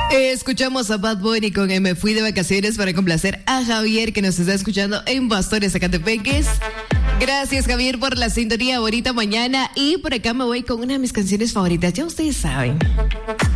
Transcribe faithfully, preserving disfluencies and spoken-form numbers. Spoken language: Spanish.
Escuchamos a Bad Bunny con Me Fui de Vacaciones para complacer a Javier, que nos está escuchando en Pastores, Zacatepeques. Gracias, Javier, por la sintonía. Bonita mañana. Y por acá me voy con una de mis canciones favoritas. Ya ustedes saben.